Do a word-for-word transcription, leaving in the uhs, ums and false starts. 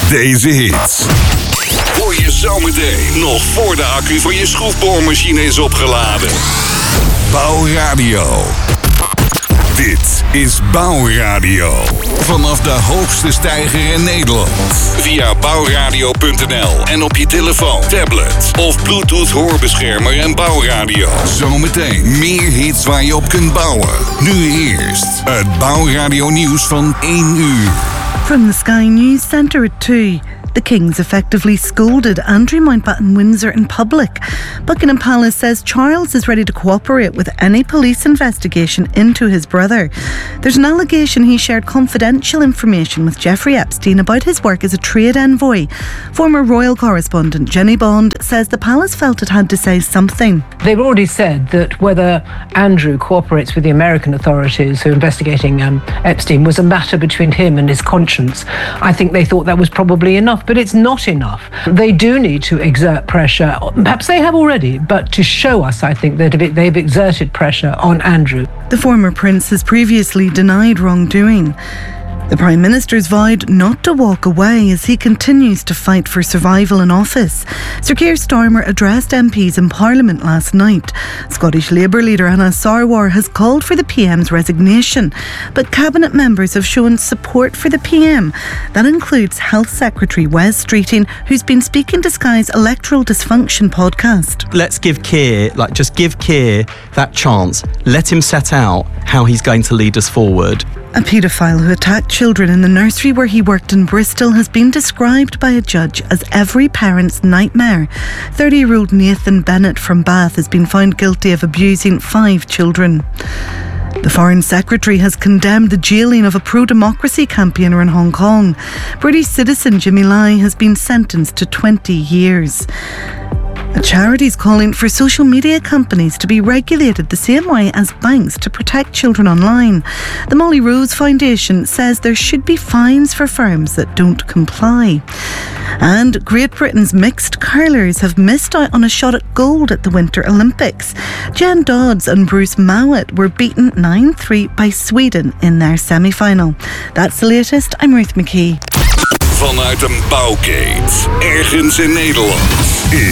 deze hits. Hoor je zometeen nog voor de accu van je schroefboormachine is opgeladen. Bouwradio. Dit is Bouwradio. Vanaf de hoogste steiger in Nederland. Via bouwradio punt n l en op je telefoon, tablet of Bluetooth hoorbeschermer en Bouwradio. Zometeen meer hits waar je op kunt bouwen. Nu eerst het Bouwradio nieuws van één uur. From the Sky News Centre at two. The Kings effectively scolded Andrew Mountbatten Windsor in public. Buckingham Palace says Charles is ready to cooperate with any police investigation into his brother. There's an allegation he shared confidential information with Jeffrey Epstein about his work as a trade envoy. Former royal correspondent Jenny Bond says the palace felt it had to say something. They've already said that whether Andrew cooperates with the American authorities who are investigating um, Epstein was a matter between him and his conscience. I think they thought that was probably enough. But it's not enough. They do need to exert pressure. Perhaps they have already, but to show us, I think, that they've exerted pressure on Andrew. The former prince has previously denied wrongdoing. The Prime Minister's vowed not to walk away as he continues to fight for survival in office. Sir Keir Starmer addressed M Ps in Parliament last night. Scottish Labour leader Anna Sarwar has called for the P M's resignation, but Cabinet members have shown support for the P M. That includes Health Secretary Wes Streeting, who's been speaking to Sky's Electoral Dysfunction podcast. Let's give Keir, like just give Keir that chance. Let him set out how he's going to lead us forward. A paedophile who attacked children in the nursery where he worked in Bristol has been described by a judge as every parent's nightmare. thirty-year-old Nathan Bennett from Bath has been found guilty of abusing five children. The Foreign Secretary has condemned the jailing of a pro-democracy campaigner in Hong Kong. British citizen Jimmy Lai has been sentenced to twenty years. A charity is calling for social media companies to be regulated the same way as banks to protect children online. The Molly Rose Foundation says there should be fines for firms that don't comply. And Great Britain's mixed curlers have missed out on a shot at gold at the Winter Olympics. Jen Dodds and Bruce Mowat were beaten nine three by Sweden in their semi-final. That's the latest. I'm Ruth McKee. Vanuit een bouwkeet, ergens in Nederland.